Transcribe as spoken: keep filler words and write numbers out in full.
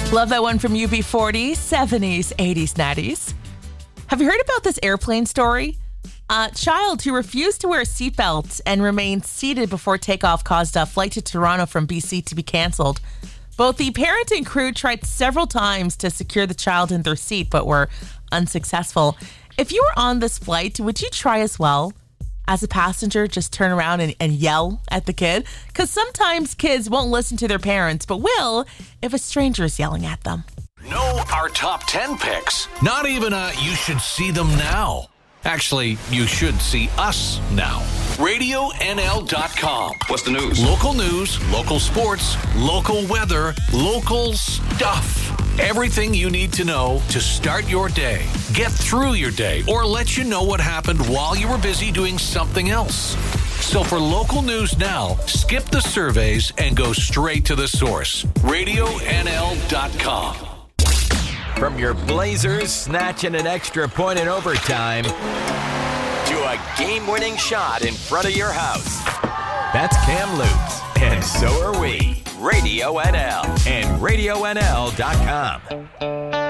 Love that one from U B forty, seventies, eighties, nineties. Have you heard about this airplane story? A child who refused to wear a seatbelt and remained seated before takeoff caused a flight to Toronto from B C to be canceled. Both the parent and crew tried several times to secure the child in their seat, but were unsuccessful. If you were on this flight, would you try as well? As a passenger, just turn around and, and yell at the kid? Because sometimes kids won't listen to their parents, but will if a stranger is yelling at them. Know our top ten picks. Not even a you should see them now. Actually, you should see us now. radio N L dot com. What's the news? Local news, local sports, local weather, local stuff. Everything you need to know to start your day, get through your day, or let you know what happened while you were busy doing something else. So for local news now, skip the surveys and go straight to the source. radio N L dot com. From your Blazers snatching an extra point in overtime to a game-winning shot in front of your house. That's Cam Lutz, and so are we. Radio N L and radio N L dot com.